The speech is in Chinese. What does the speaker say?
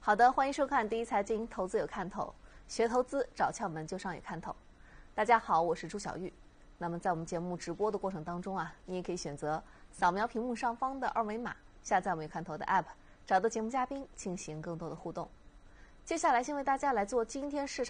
好的，欢迎收看第一财经投资有看头，学投资找窍门，就商有看头。大家好，我是朱小玉。那么在我们节目直播的过程当中啊，你也可以选择扫描屏幕上方的二维码，下载我们有看头的 App， 找到节目嘉宾进行更多的互动。接下来先为大家来做今天市场